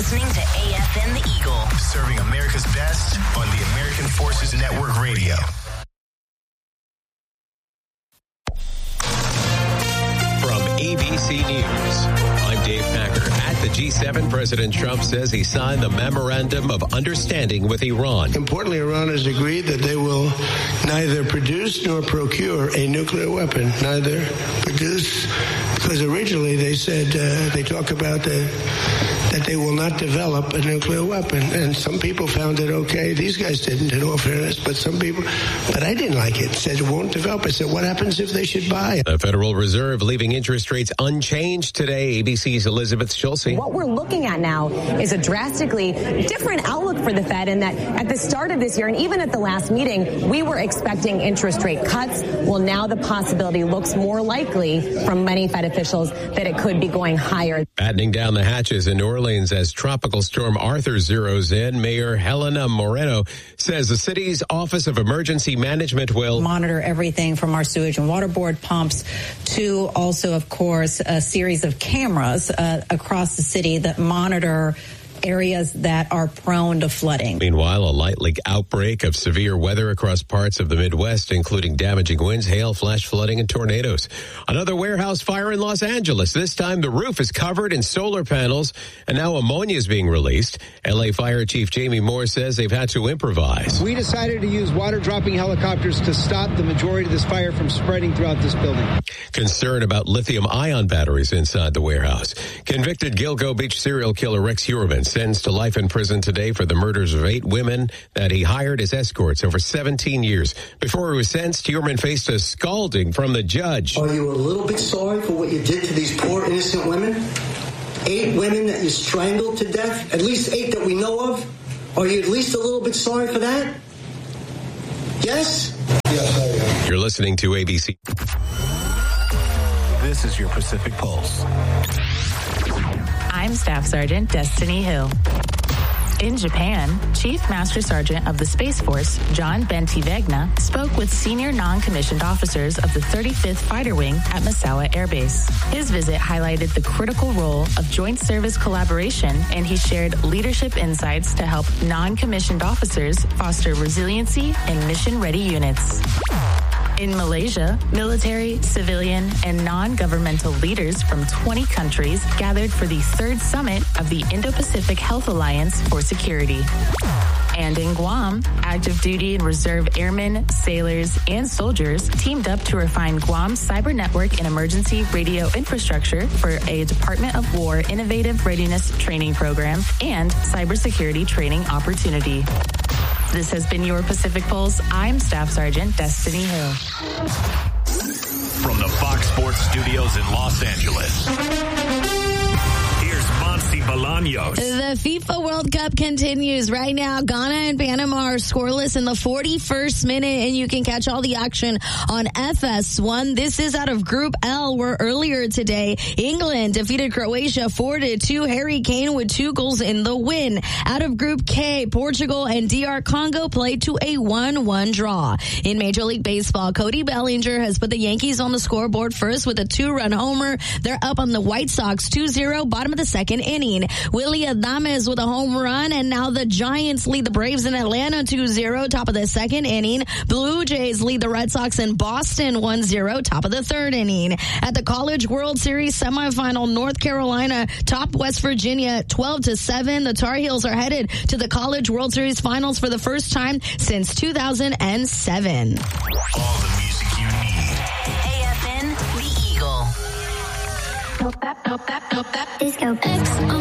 listening to AFN The Eagle. Serving America's best on the American Forces Network Radio. From ABC News, I'm Dave Packer. At the G7, President Trump says he signed the Memorandum of Understanding with Iran. Importantly, Iran has agreed that they will neither produce nor procure a nuclear weapon. Neither produce, because originally they said, they talk about that they will not develop a nuclear weapon. And some people found it okay. These guys didn't, in all fairness, but some people, but I didn't like it. Said it won't develop. I said, what happens if they should buy it? The Federal Reserve leaving interest rates unchanged today. ABC's Elizabeth Schulze. What we're looking at now is a drastically different outlook for the Fed, in that at the start of this year and even at the last meeting, we were expecting interest rate cuts. Well, now the possibility looks more likely from many Fed officials that it could be going higher. Battening down the hatches in New Orleans as Tropical Storm Arthur zeroes in, Mayor Helena Moreno says the city's Office of Emergency Management will monitor everything from our sewage and water board pumps to also, of course, a series of cameras across the city that monitor areas that are prone to flooding. Meanwhile, a light leak outbreak of severe weather across parts of the Midwest, including damaging winds, hail, flash flooding, and tornadoes. Another warehouse fire in Los Angeles. This time, the roof is covered in solar panels, and now ammonia is being released. L.A. Fire Chief Jamie Moore says they've had to improvise. We decided to use water-dropping helicopters to stop the majority of this fire from spreading throughout this building. Concern about lithium-ion batteries inside the warehouse. Convicted Gilgo Beach serial killer Rex Heuermann sentenced to life in prison today for the murders of 8 women that he hired as escorts over 17 years. Before he was sentenced, Heuermann faced a scalding from the judge. Are you a little bit sorry for what you did to these poor innocent women? 8 women that you strangled to death? At least 8 that we know of? Are you at least a little bit sorry for that? Yes? Yes, I am. You're listening to ABC. This is your Pacific Pulse. I'm Staff Sergeant Destiny Hill. In Japan, Chief Master Sergeant of the Space Force, John Bentivegna, spoke with senior non-commissioned officers of the 35th Fighter Wing at Misawa Air Base. His visit highlighted the critical role of joint service collaboration, and he shared leadership insights to help non-commissioned officers foster resiliency in mission-ready units. In Malaysia, military, civilian, and non-governmental leaders from 20 countries gathered for the 3rd summit of the Indo-Pacific Health Alliance for Security. And in Guam, active duty and reserve airmen, sailors, and soldiers teamed up to refine Guam's cyber network and emergency radio infrastructure for a Department of War innovative readiness training program and cybersecurity training opportunity. This has been your Pacific Pulse. I'm Staff Sergeant Destiny Hill. From the Fox Sports Studios in Los Angeles, here's Monty Bolaños. The FIFA World Cup continues right now. Ghana and Panama are scoreless in the 41st minute, and you can catch all the action on FS1. This is out of Group L, where earlier today, England defeated Croatia 4-2. Harry Kane with 2 goals in the win. Out of Group K, Portugal and DR Congo played to a 1-1 draw. In Major League Baseball, Cody Bellinger has put the Yankees on the scoreboard first with a 2-run homer. They're up on the White Sox 2-0, bottom of the 2nd inning. Willie Adames with a home run, and now the Giants lead the Braves in Atlanta 2-0, top of the 2nd inning. Blue Jays lead the Red Sox in Boston 1-0, top of the 3rd inning. At the College World Series semifinal, North Carolina top West Virginia 12-7. The Tar Heels are headed to the College World Series finals for the first time since 2007. All the music you need. AFN The Eagle. Disco X on